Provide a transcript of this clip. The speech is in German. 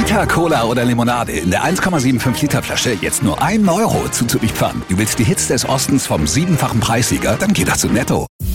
Fanta, Cola oder Limonade in der 1,75 Liter Flasche jetzt nur 1 € zuzulieferern. Du willst die Hits des Ostens vom 7-fachen Preissieger? Dann geh doch zu Netto.